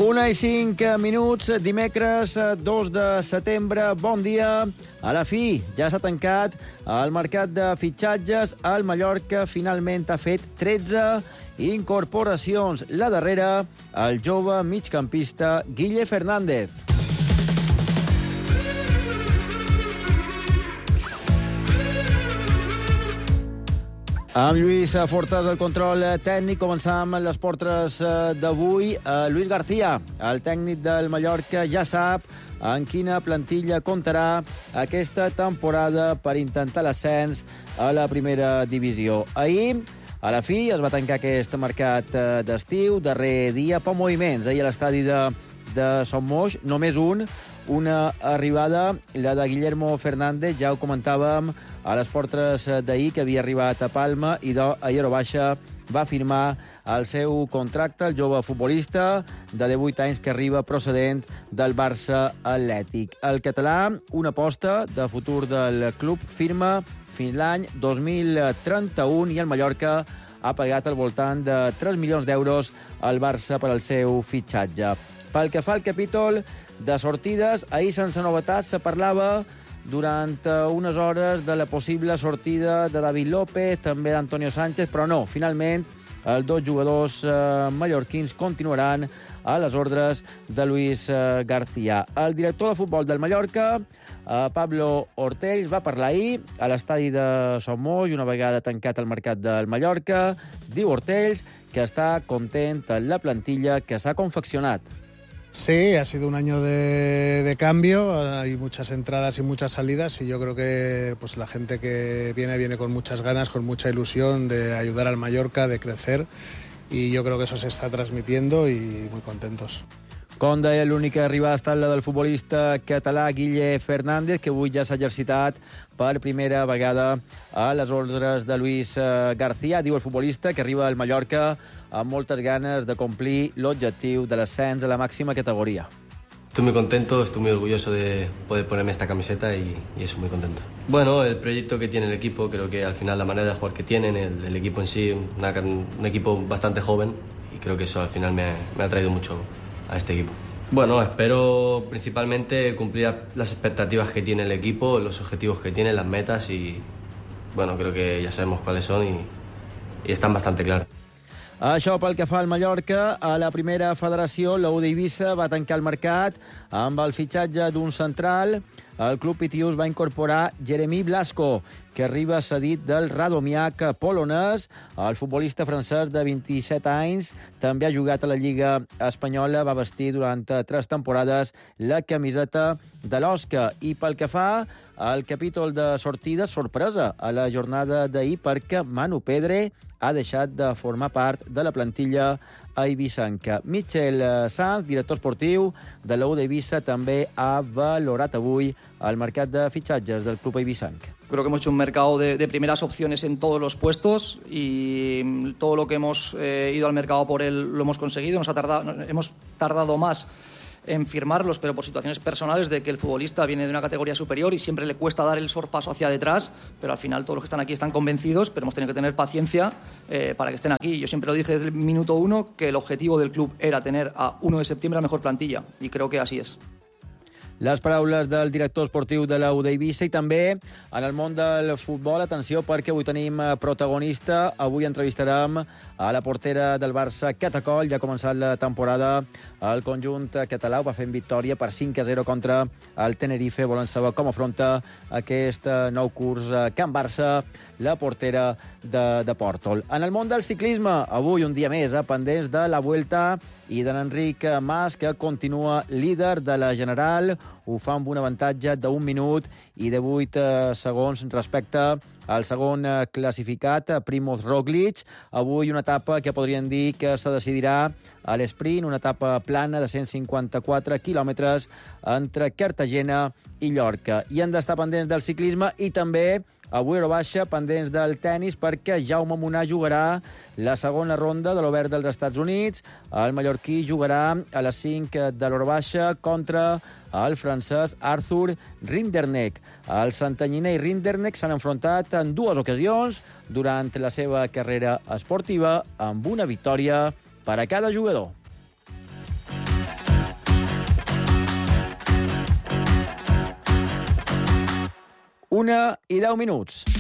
1:05, dimecres 2 de setembre. Bon dia. A la fi, ja s'ha tancat el mercat de fitxatges. El Mallorca finalment ha fet 13 incorporacions. La darrera, el jove migcampista Guille Fernández. Amb Lluís Fortes al control tècnic, començam les portres d'avui. Luis García, el tècnic del Mallorca, ja sap en quina plantilla comptarà aquesta temporada per intentar l'ascens a la primera divisió. Ahir, a la fi, es va tancar aquest mercat d'estiu, darrer dia, poc moviments. Ahir a l'estadi de Son Moix, només una arribada, la de Guillermo Fernández, ja ho comentàvem a les portres d'ahir, que havia arribat a Palma i a Eurobaixa va firmar el seu contracte, el jove futbolista de 18 anys que arriba procedent del Barça Atlètic. El català, una aposta de futur del club, firma fins l'any 2031 i el Mallorca ha pagat al voltant de 3 milions d'euros al Barça per al seu fitxatge. Pel que fa al capítol de sortides, ahir sense novetats se parlava durant unes hores de la possible sortida de David López, també d'Antonio Sánchez, però no, finalment els dos jugadors mallorquins continuaran a les ordres de Luis García. El director de futbol del Mallorca, Pablo Ortells, va parlar ahir a l'estadi de Son Moix, una vegada tancat el mercat del Mallorca. Diu Ortells que està content amb la plantilla que s'ha confeccionat. Sí, ha sido un año de cambio, hay muchas entradas y muchas salidas y yo creo que pues la gente que viene con muchas ganas, con mucha ilusión de ayudar al Mallorca, de crecer y yo creo que eso se está transmitiendo y muy contentos. Com deia, l'única arribada ha estat la del futbolista català Guille Fernández, que avui ja s'ha exercitat per primera vegada a les ordres de Luis García. Diu el futbolista que arriba al Mallorca amb moltes ganes de complir l'objectiu de l'ascens a la màxima categoria. Estoy muy contento, estoy muy orgulloso de poder ponerme esta camiseta y eso, muy contento. Bueno, el proyecto que tiene el equipo, creo que al final la manera de jugar que tienen, el equipo en sí, un equipo bastante joven y creo que eso al final me ha traído mucho a este equipo. Bueno, espero principalmente cumplir las expectativas que tiene el equipo, los objetivos que tiene, las metas y bueno, creo que ya sabemos cuáles son y están bastante claros. Això pel que fa al Mallorca. A la primera federació, la U d'Eivissa va tancar el mercat amb el fitxatge d'un central. El club Pitius va incorporar Jeremy Blasco, que arriba cedit del Radomiak polonès. El futbolista francès de 27 anys també ha jugat a la Lliga Espanyola, va vestir durant 3 temporades la camiseta de l'Osca. I pel que fa al capítol de sortida, sorpresa a la jornada d'ahir perquè Manu Pedre ha deixat de formar part de la plantilla eivissanca. Michel Sanz, director esportiu de la U d'Eivissa, també ha valorat avui el mercat de fitxatges del club eivissanc. Creo que hemos hecho un mercado de primeras opciones en todos los puestos y todo lo que hemos ido al mercado por él lo hemos conseguido. Hemos tardado más en firmarlos, pero por situaciones personales de que el futbolista viene de una categoría superior y siempre le cuesta dar el sorpaso hacia detrás, pero al final todos los que están aquí están convencidos, pero hemos tenido que tener paciencia para que estén aquí. Yo siempre lo dije desde el minuto 1 que el objetivo del club era tener a 1 de septiembre la mejor plantilla y creo que así es. Les paraules del director esportiu de la U d'Eivissa i també en el món del futbol. Atenció, perquè avui tenim protagonista. Avui entrevistarem a la portera del Barça, Catacoll. Ja ha començat la temporada. El conjunt català ho va fer en victòria per 5-0 contra el Tenerife. Volen saber com afronta aquest nou curs Can Barça, la portera de Pòrtol. En el món del ciclisme, avui un dia més, pendents de la Vuelta i d'en Enric Mas, que continua líder de la General. Ho fa amb un avantatge d'1 minut i de 8 segons respecte al segon classificat, Primoz Roglic. Avui una etapa que podríem dir que se decidirà a l'esprint, una etapa plana de 154 quilòmetres entre Cartagena i Llorca. I hem d'estar pendents del ciclisme i també avui a Eurobaixa, pendents del tennis, perquè Jaume Munà jugarà la segona ronda de l'Obert dels Estats Units. El mallorquí jugarà a les 5 de l'Eurobaixa contra el francès Arthur Rinderknech. El santanyiner i Rinderknech s'han enfrontat en 2 ocasions durant la seva carrera esportiva, amb una victòria per a cada jugador. 1:10.